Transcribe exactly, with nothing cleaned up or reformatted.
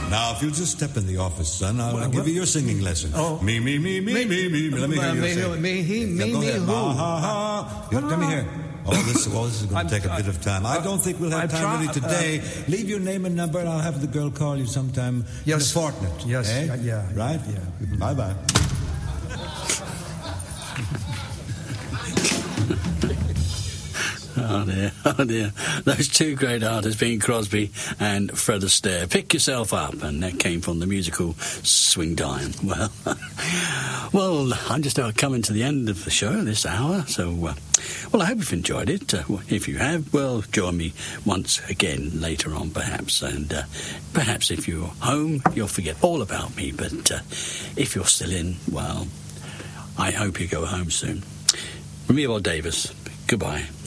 Now, if you'll just step in the office, son, I'll, Well, I'll give well- you your singing lesson. Oh. Me, me, me, me, me, me. Let me hear Uh, you me, sing. me, he, Yeah, me, go me, ahead. who? Ha, ha, ha. Yeah, let me hear. Oh, this, oh, this is going I'm- to take a I- bit of time. I don't think we'll have I've time tried- really today. Leave your name and number, and I'll have the girl call you sometime Yes. in a fortnight. Yes, eh? yeah, yeah, Right? yeah. Bye-bye. Oh dear, oh dear. Those two great artists, Bing Crosby and Fred Astaire. Pick Yourself Up, and that came from the musical Swing Time. Well, well, I'm just about coming to the end of the show this hour, so, uh, well, I hope you've enjoyed it. Uh, if you have, well, join me once again later on, perhaps, and uh, perhaps if you're home, you'll forget all about me, but uh, if you're still in, well, I hope you go home soon. From me, Bob Davis, goodbye.